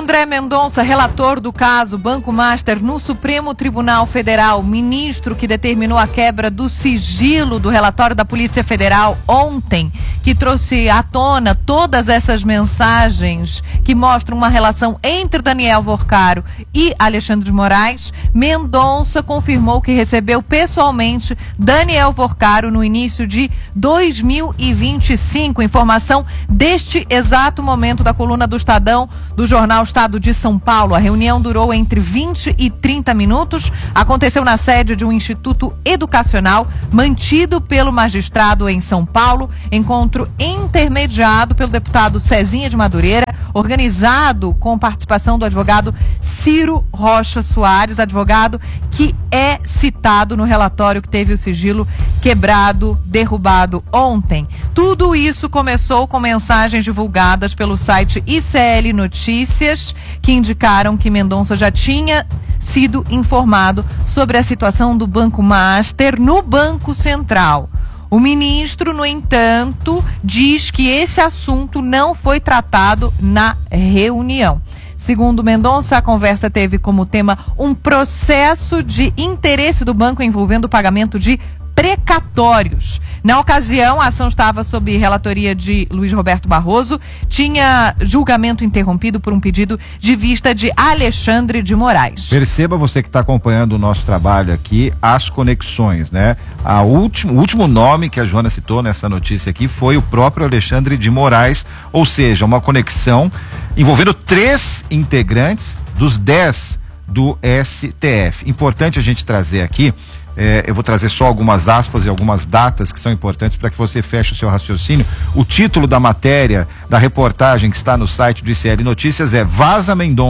André Mendonça, relator do caso Banco Master no Supremo Tribunal Federal, ministro que determinou a quebra do sigilo do relatório da Polícia Federal ontem, que trouxe à tona todas essas mensagens que mostram uma relação entre Daniel Vorcaro e Alexandre de Moraes. Mendonça confirmou que recebeu pessoalmente Daniel Vorcaro no início de 2025. Informação deste exato momento da coluna do Estadão, do jornal Estado de São Paulo. A reunião durou entre 20 e 30 minutos. Aconteceu na sede de um instituto educacional mantido pelo magistrado em São Paulo. Encontro intermediado pelo deputado Cezinha de Madureira, organizado com participação do advogado Ciro Rocha Soares, advogado que é citado no relatório que teve o sigilo quebrado, derrubado ontem. Tudo isso começou com mensagens divulgadas pelo site ICL Notícias, que indicaram que Mendonça já tinha sido informado sobre a situação do Banco Master no Banco Central. O ministro, no entanto, diz que esse assunto não foi tratado na reunião. Segundo Mendonça, a conversa teve como tema um processo de interesse do banco envolvendo o pagamento de precatórios. Na ocasião, a ação estava sob relatoria de Luiz Roberto Barroso, tinha julgamento interrompido por um pedido de vista de Alexandre de Moraes. Perceba, você que está acompanhando o nosso trabalho aqui, as conexões, né? O último nome que a Joana citou nessa notícia aqui foi o próprio Alexandre de Moraes, ou seja, uma conexão envolvendo 3 integrantes dos 10 do STF. Importante a gente trazer aqui, eu vou trazer só algumas aspas e algumas datas que são importantes para que você feche o seu raciocínio. O título da matéria, da reportagem que está no site do ICL Notícias é: Vaza Mendonça, :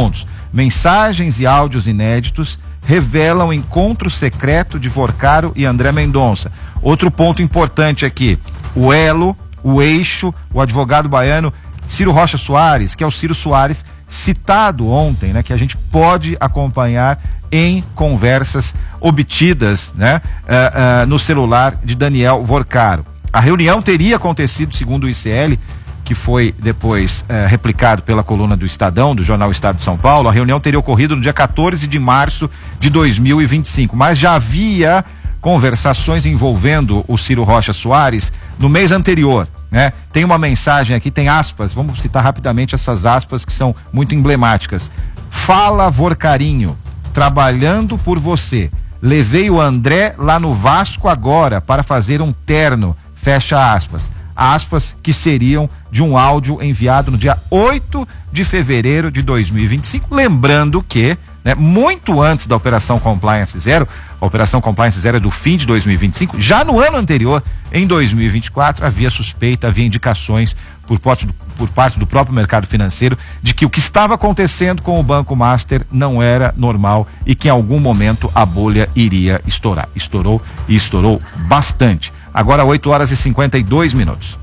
mensagens e áudios inéditos revelam encontro secreto de Vorcaro e André Mendonça. Outro ponto importante aqui, o elo, o eixo, o advogado baiano Ciro Rocha Soares, que é o Ciro Soares, citado ontem, né, que a gente pode acompanhar em conversas obtidas, né, no celular de Daniel Vorcaro. A reunião teria acontecido, segundo o ICL, que foi depois replicado pela coluna do Estadão, do jornal Estado de São Paulo. A reunião teria ocorrido no dia 14 de março de 2025, mas já havia conversações envolvendo o Ciro Rocha Soares no mês anterior, né? Tem uma mensagem aqui, tem aspas, vamos citar rapidamente essas aspas que são muito emblemáticas. Fala, Vorcarinho, trabalhando por você. Levei o André lá no Vasco agora para fazer um terno. Fecha aspas. Aspas que seriam de um áudio enviado no dia 8 de fevereiro de 2025. Lembrando que, né, muito antes da Operação Compliance Zero, a Operação Compliance Zero é do fim de 2025, já no ano anterior, em 2024, havia suspeita, havia indicações por parte do próprio mercado financeiro de que o que estava acontecendo com o Banco Master não era normal e que em algum momento a bolha iria estourar. Estourou e estourou bastante. Agora 8h52.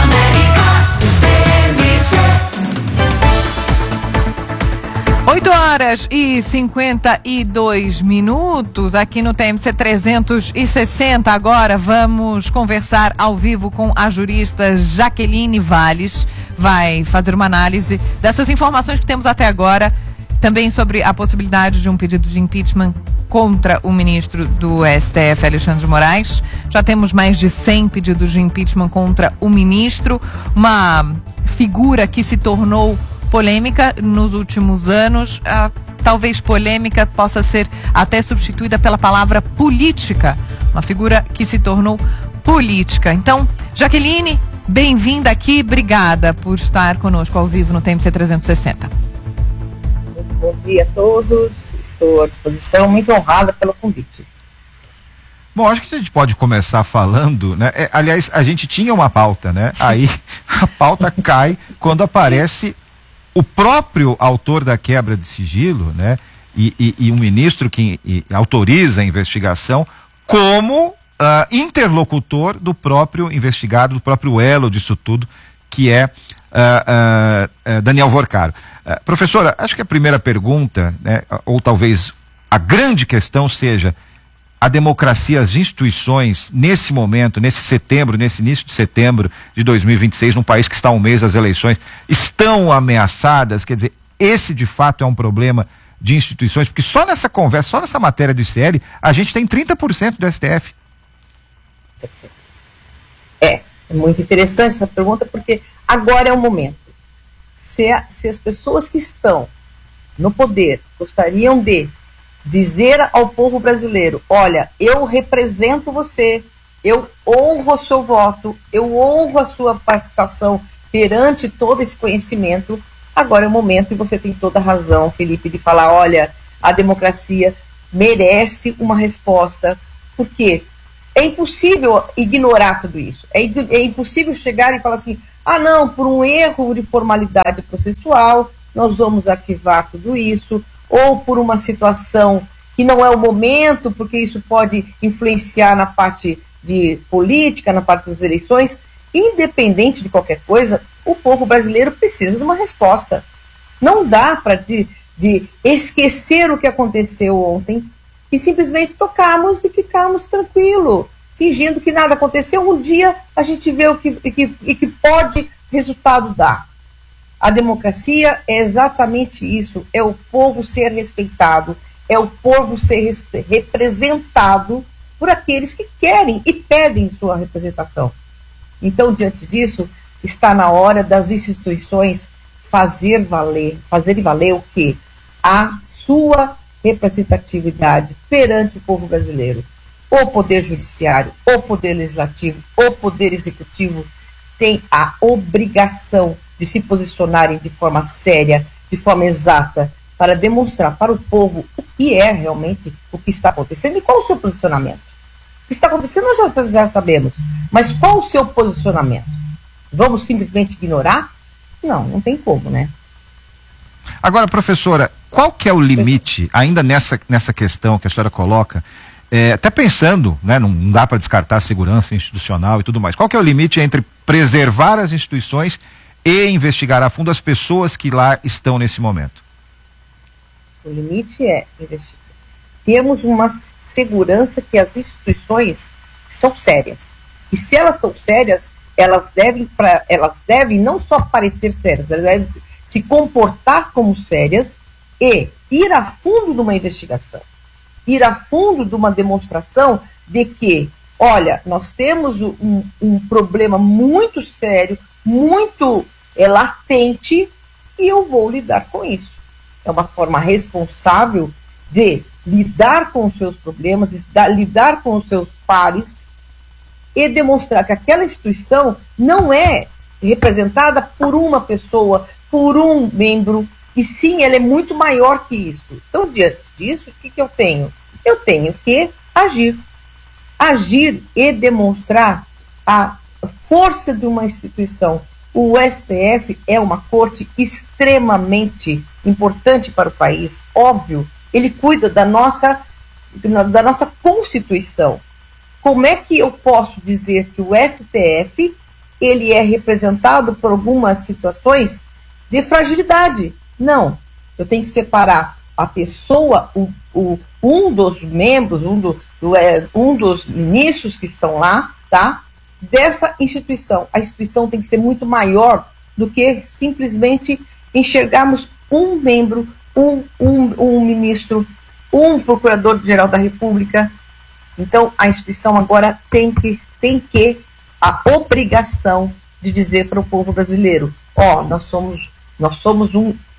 8h52 aqui no TMC 360. Agora vamos conversar ao vivo com a jurista Jaqueline Valles. Vai fazer uma análise dessas informações que temos até agora, também sobre a possibilidade de um pedido de impeachment contra o ministro do STF, Alexandre de Moraes. Já temos mais de 100 pedidos de impeachment contra o ministro, uma figura que se tornou polêmica nos últimos anos. Talvez polêmica possa ser até substituída pela palavra política, uma figura que se tornou política. Então, Jaqueline, bem-vinda aqui, obrigada por estar conosco ao vivo no TMC 360. Bom dia a todos, estou à disposição, muito honrada pelo convite. Bom, acho que a gente pode começar falando, né? Aliás, a gente tinha uma pauta, né? Aí a pauta cai quando aparece o próprio autor da quebra de sigilo, né? E um ministro que autoriza a investigação como interlocutor do próprio investigado, do próprio elo disso tudo, que é Daniel Vorcaro. Professora, acho que a primeira pergunta, né, ou talvez a grande questão seja: a democracia, as instituições, nesse momento, nesse início de setembro de 2026, num país que está a um mês das eleições, estão ameaçadas? Quer dizer, esse de fato é um problema de instituições? Porque só nessa conversa, só nessa matéria do ICL, a gente tem 30% do STF. É muito interessante essa pergunta, porque agora é o momento. Se as pessoas que estão no poder gostariam de dizer ao povo brasileiro, olha, eu represento você, eu honro o seu voto, eu honro a sua participação perante todo esse conhecimento, agora é o momento, e você tem toda a razão, Felipe, de falar, olha, a democracia merece uma resposta, porque é impossível ignorar tudo isso, é impossível chegar e falar assim, ah não, por um erro de formalidade processual, nós vamos arquivar tudo isso, ou por uma situação que não é o momento, porque isso pode influenciar na parte de política, na parte das eleições. Independente de qualquer coisa, o povo brasileiro precisa de uma resposta. Não dá para de esquecer o que aconteceu ontem e simplesmente tocarmos e ficarmos tranquilos, fingindo que nada aconteceu. Um dia a gente vê o que pode resultado dar. A democracia é exatamente isso, é o povo ser respeitado, é o povo ser representado por aqueles que querem e pedem sua representação. Então, diante disso, está na hora das instituições fazerem valer o quê? A sua representatividade perante o povo brasileiro. O poder judiciário, o poder legislativo, o poder executivo tem a obrigação de se posicionarem de forma séria, de forma exata, para demonstrar para o povo o que é realmente o que está acontecendo e qual o seu posicionamento. O que está acontecendo nós já sabemos, mas qual o seu posicionamento? Vamos simplesmente ignorar? Não tem como, né? Agora, professora, qual que é o limite, ainda nessa questão que a senhora coloca, até pensando, né, não dá para descartar a segurança institucional e tudo mais, qual que é o limite entre preservar as instituições e investigar a fundo as pessoas que lá estão nesse momento? O limite é investigar. Temos uma segurança que as instituições são sérias. E se elas são sérias, elas devem não só parecer sérias, elas devem se comportar como sérias e ir a fundo de uma investigação. Ir a fundo de uma demonstração de que, olha, nós temos um problema muito sério, muito latente, e eu vou lidar com isso. É uma forma responsável de lidar com os seus problemas, lidar com os seus pares e demonstrar que aquela instituição não é representada por uma pessoa, por um membro, e sim, ela é muito maior que isso. Então, diante disso, o que eu tenho? Eu tenho que agir. Agir e demonstrar a força de uma instituição. O STF é uma corte extremamente importante para o país, óbvio. Ele cuida da nossa Constituição. Como é que eu posso dizer que o STF ele é representado por algumas situações de fragilidade? Não. Eu tenho que separar a pessoa, um dos membros, um dos ministros que estão lá, tá? Dessa instituição. A instituição tem que ser muito maior do que simplesmente enxergarmos um membro, um ministro, um procurador-geral da República. Então, a instituição agora tem a obrigação de dizer para o povo brasileiro, nós somos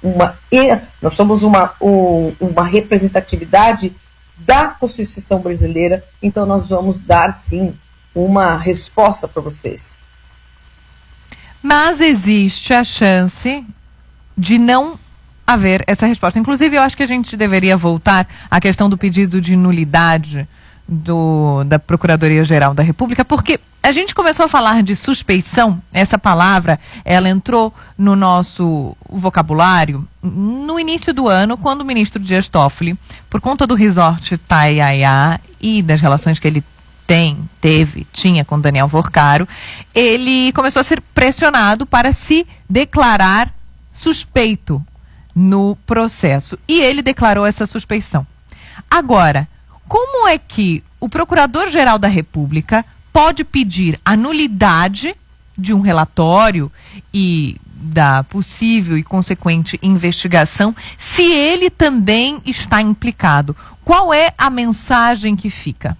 uma representatividade da Constituição brasileira, então nós vamos dar, sim, uma resposta para vocês. Mas existe a chance de não haver essa resposta. Inclusive, eu acho que a gente deveria voltar à questão do pedido de nulidade da Procuradoria-Geral da República, porque a gente começou a falar de suspeição, essa palavra, ela entrou no nosso vocabulário no início do ano, quando o ministro Dias Toffoli, por conta do resort Itaiaia e das relações que ele tinha com Daniel Vorcaro, ele começou a ser pressionado para se declarar suspeito no processo. E ele declarou essa suspeição. Agora, como é que o Procurador-Geral da República pode pedir a nulidade de um relatório e da possível e consequente investigação, se ele também está implicado. Qual é a mensagem que fica?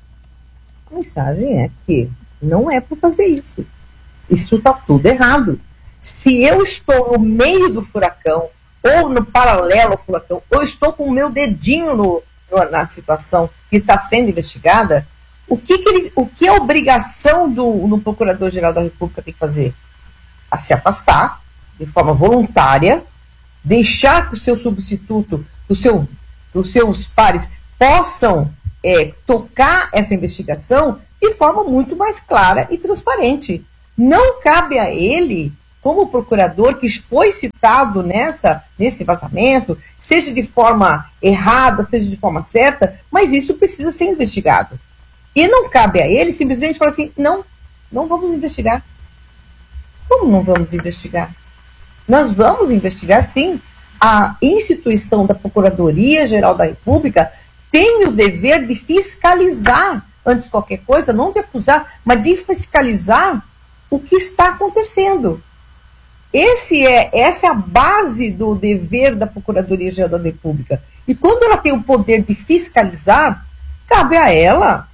A mensagem é que não é para fazer isso. Isso está tudo errado. Se eu estou no meio do furacão, ou no paralelo ao furacão, ou estou com o meu dedinho na situação que está sendo investigada, o que a obrigação do Procurador-Geral da República tem que fazer? A se afastar de forma voluntária, deixar que o seu substituto, os seus pares possam tocar essa investigação de forma muito mais clara e transparente. Não cabe a ele, como procurador que foi citado nesse vazamento, seja de forma errada, seja de forma certa, mas isso precisa ser investigado. E não cabe a ele simplesmente falar assim, não vamos investigar. Como não vamos investigar? Nós vamos investigar, sim. A instituição da Procuradoria-Geral da República tem o dever de fiscalizar, antes de qualquer coisa, não de acusar, mas de fiscalizar o que está acontecendo. Essa é a base do dever da Procuradoria-Geral da República. E quando ela tem o poder de fiscalizar, cabe a ela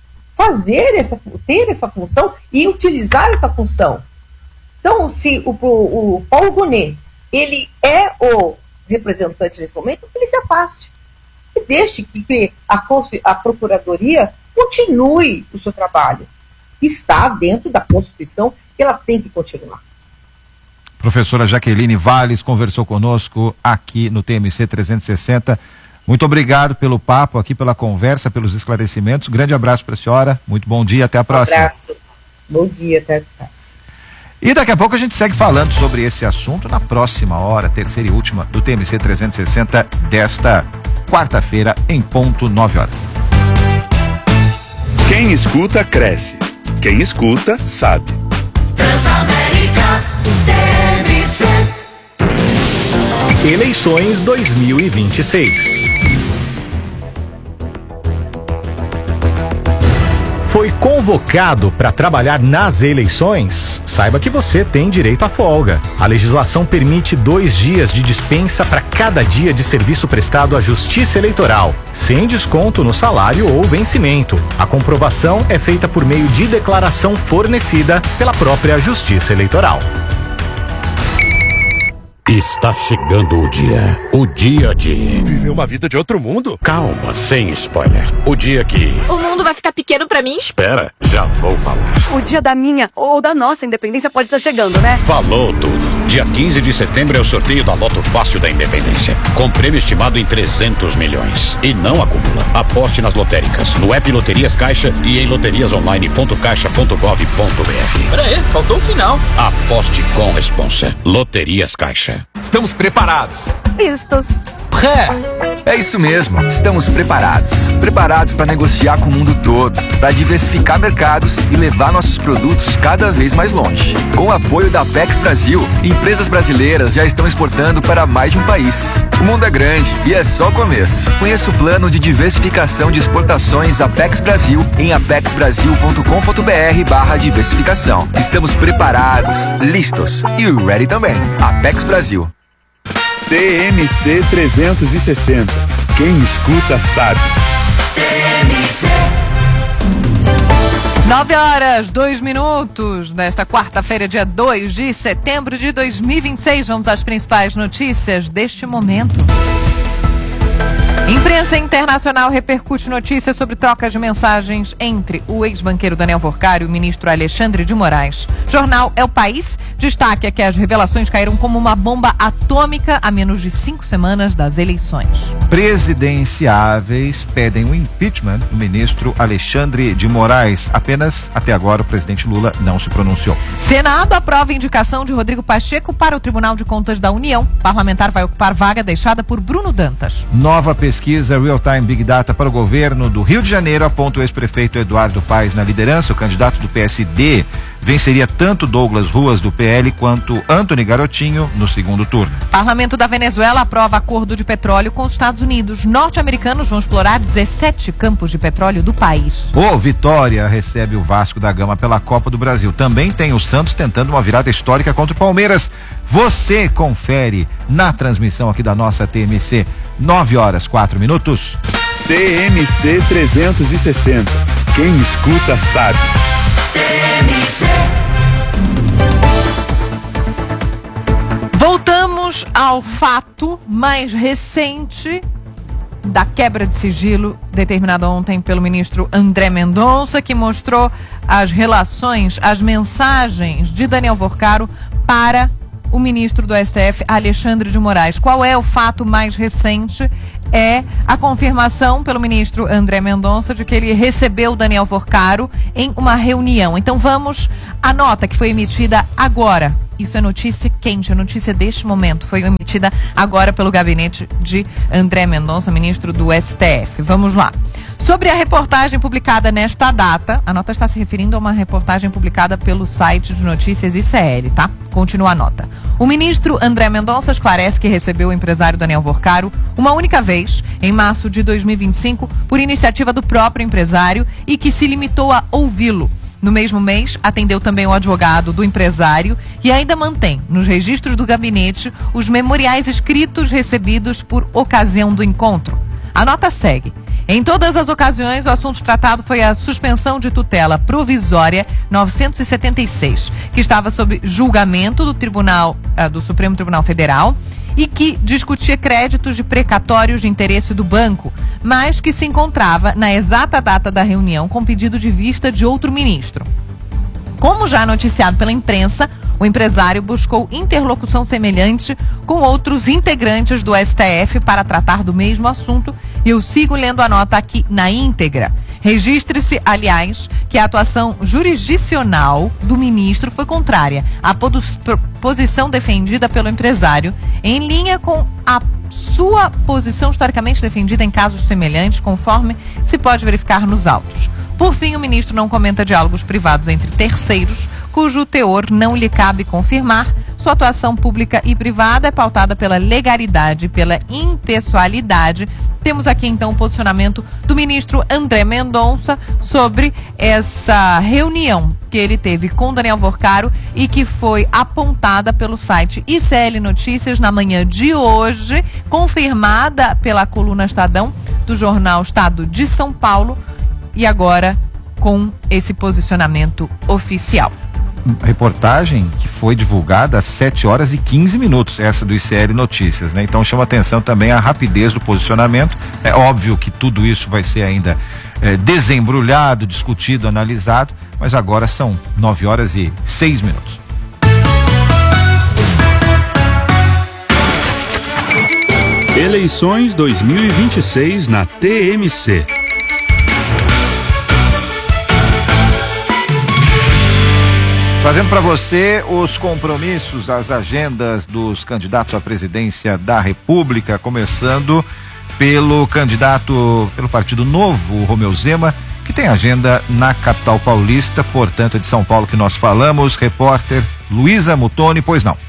ter essa função e utilizar essa função. Então, se o Paulo Gonet, ele é o representante nesse momento, ele se afaste. E deixe que a Procuradoria continue o seu trabalho. Está dentro da Constituição que ela tem que continuar. Professora Jaqueline Valles conversou conosco aqui no TMC 360. Muito obrigado pelo papo aqui, pela conversa, pelos esclarecimentos. Grande abraço para a senhora. Muito bom dia, até a próxima. Um abraço. Bom dia, até a próxima. E daqui a pouco a gente segue falando sobre esse assunto na próxima hora, terceira e última do TMC 360 desta quarta-feira, em ponto 9 horas. Quem escuta, cresce. Quem escuta, sabe. Transamérica, TMC. Eleições 2026. Foi convocado para trabalhar nas eleições? Saiba que você tem direito à folga. A legislação permite 2 dias de dispensa para cada dia de serviço prestado à Justiça Eleitoral, sem desconto no salário ou vencimento. A comprovação é feita por meio de declaração fornecida pela própria Justiça Eleitoral. Está chegando o dia de... Viver uma vida de outro mundo? Calma, sem spoiler. O dia que... O mundo vai ficar pequeno pra mim? Espera, já vou falar. O dia da minha ou da nossa independência pode estar chegando, né? Falou tudo. Dia 15 de setembro é o sorteio da Loto Fácil da Independência, com prêmio estimado em 300 milhões. E não acumula. Aposte nas lotéricas, no app Loterias Caixa e em loteriasonline.caixa.gov.br. Peraí, faltou o final. Aposte com responsa. Loterias Caixa. Estamos preparados. Vistos. É isso mesmo, estamos preparados. Preparados para negociar com o mundo todo, para diversificar mercados e levar nossos produtos cada vez mais longe. Com o apoio da Apex Brasil, empresas brasileiras já estão exportando para mais de um país. O mundo é grande e é só o começo. Conheça o plano de diversificação de exportações Apex Brasil em apexbrasil.com.br/diversificação. Estamos preparados, listos e ready também. Apex Brasil. TMC 360. Quem escuta, sabe. 9h02 nesta quarta-feira, dia 2 de setembro de 2026. Vamos às principais notícias deste momento. Imprensa internacional repercute notícias sobre trocas de mensagens entre o ex-banqueiro Daniel Vorcari e o ministro Alexandre de Moraes. Jornal El País destaca que as revelações caíram como uma bomba atômica a menos de 5 semanas das eleições. Presidenciáveis pedem o impeachment do ministro Alexandre de Moraes. Apenas até agora o presidente Lula não se pronunciou. Senado aprova a indicação de Rodrigo Pacheco para o Tribunal de Contas da União. Parlamentar vai ocupar vaga deixada por Bruno Dantas. Nova pesquisa Real Time Big Data para o governo do Rio de Janeiro aponta o ex-prefeito Eduardo Paes na liderança. O candidato do PSD venceria tanto Douglas Ruas do PL quanto Antony Garotinho no segundo turno. Parlamento da Venezuela aprova acordo de petróleo com os Estados Unidos. Norte-americanos vão explorar 17 campos de petróleo do país. O Vitória recebe o Vasco da Gama pela Copa do Brasil. Também tem o Santos tentando uma virada histórica contra o Palmeiras. Você confere na transmissão aqui da nossa TMC, 9h04. TMC 360. Quem escuta sabe. Voltamos ao fato mais recente da quebra de sigilo determinada ontem pelo ministro André Mendonça, que mostrou as relações, as mensagens de Daniel Worcaro para o ministro do STF, Alexandre de Moraes. Qual é o fato mais recente? É a confirmação pelo ministro André Mendonça de que ele recebeu Daniel Worcaro em uma reunião. Então vamos à nota que foi emitida agora. Isso é notícia quente, a notícia deste momento. Foi emitida agora pelo gabinete de André Mendonça, ministro do STF. Vamos lá. Sobre a reportagem publicada nesta data, a nota está se referindo a uma reportagem publicada pelo site de notícias ICL, tá? Continua a nota. O ministro André Mendonça esclarece que recebeu o empresário Daniel Worcaro uma única vez, em março de 2025, por iniciativa do próprio empresário e que se limitou a ouvi-lo. No mesmo mês, atendeu também o advogado do empresário e ainda mantém, nos registros do gabinete, os memoriais escritos recebidos por ocasião do encontro. A nota segue. Em todas as ocasiões, o assunto tratado foi a suspensão de tutela provisória 976, que estava sob julgamento do Supremo Tribunal Federal e que discutia créditos de precatórios de interesse do banco, mas que se encontrava na exata data da reunião com pedido de vista de outro ministro. Como já noticiado pela imprensa, o empresário buscou interlocução semelhante com outros integrantes do STF para tratar do mesmo assunto, e eu sigo lendo a nota aqui na íntegra. Registre-se, aliás, que a atuação jurisdicional do ministro foi contrária à posição defendida pelo empresário, em linha com a sua posição historicamente defendida em casos semelhantes, conforme se pode verificar nos autos. Por fim, o ministro não comenta diálogos privados entre terceiros, cujo teor não lhe cabe confirmar. Sua atuação pública e privada é pautada pela legalidade e pela impessoalidade. Temos aqui, então, o posicionamento do ministro André Mendonça sobre essa reunião que ele teve com Daniel Worcaro e que foi apontada pelo site ICL Notícias na manhã de hoje, confirmada pela coluna Estadão do jornal Estado de São Paulo, e agora com esse posicionamento oficial. Reportagem que foi divulgada às 7h15, essa do ICL Notícias, né? Então chama atenção também a rapidez do posicionamento. É óbvio que tudo isso vai ser ainda desembrulhado, discutido, analisado, mas agora são 9h06. Eleições 2026 na TMC. Trazendo para você os compromissos, as agendas dos candidatos à presidência da República, começando pelo candidato pelo Partido Novo, Romeu Zema, que tem agenda na capital paulista, portanto é de São Paulo que nós falamos. Repórter Luísa Mutoni, pois não.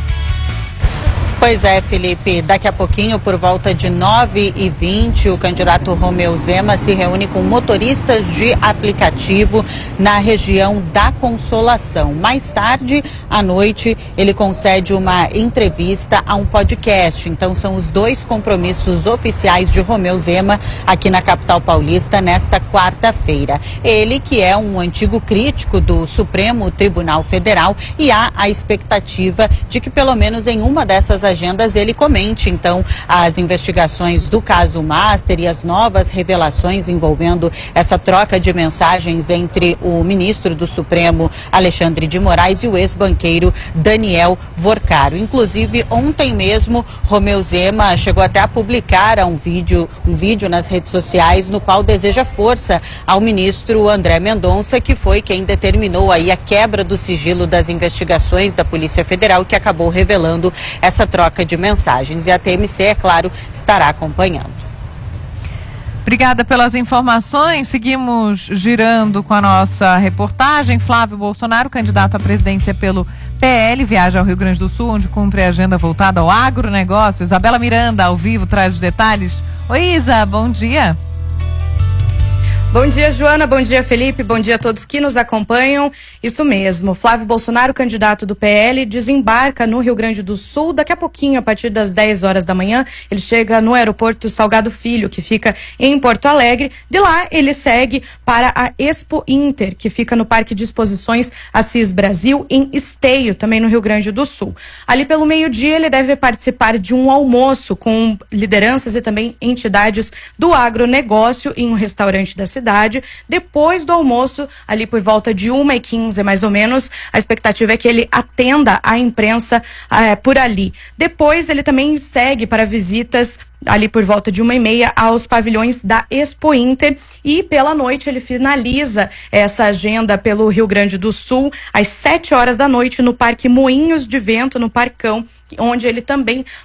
Pois é, Felipe, daqui a pouquinho, por volta de 9h20, o candidato Romeu Zema se reúne com motoristas de aplicativo na região da Consolação. Mais tarde, à noite, ele concede uma entrevista a um podcast. Então, são os dois compromissos oficiais de Romeu Zema aqui na capital paulista nesta quarta-feira. Ele, que é um antigo crítico do Supremo Tribunal Federal, e há a expectativa de que, pelo menos em uma dessas agendas, ele comente, então, as investigações do caso Master e as novas revelações envolvendo essa troca de mensagens entre o ministro do Supremo, Alexandre de Moraes, e o ex-banqueiro Daniel Worcaro. Inclusive, ontem mesmo, Romeu Zema chegou até a publicar um vídeo nas redes sociais no qual deseja força ao ministro André Mendonça, que foi quem determinou aí a quebra do sigilo das investigações da Polícia Federal, que acabou revelando essa troca de mensagens. E a TMC, é claro, estará acompanhando. Obrigada pelas informações. Seguimos girando com a nossa reportagem. Flávio Bolsonaro, candidato à presidência pelo PL, viaja ao Rio Grande do Sul, onde cumpre a agenda voltada ao agronegócio. Isabela Miranda, ao vivo, traz os detalhes. Oi, Isa, bom dia. Bom dia, Joana. Bom dia, Felipe. Bom dia a todos que nos acompanham. Isso mesmo. Flávio Bolsonaro, candidato do PL, desembarca no Rio Grande do Sul. Daqui a pouquinho, a partir das 10 horas da manhã, ele chega no aeroporto Salgado Filho, que fica em Porto Alegre. De lá, ele segue para a Expo Inter, que fica no Parque de Exposições Assis Brasil, em Esteio, também no Rio Grande do Sul. Ali pelo meio-dia, ele deve participar de um almoço com lideranças e também entidades do agronegócio em um restaurante da cidade. Depois do almoço, ali por volta de 1h15 mais ou menos, a expectativa é que ele atenda a imprensa por ali. Depois ele também segue para visitas ali por volta de 1h30 aos pavilhões da Expo Inter, e pela noite ele finaliza essa agenda pelo Rio Grande do Sul às 7 horas da noite no Parque Moinhos de Vento, no Parcão, onde ele também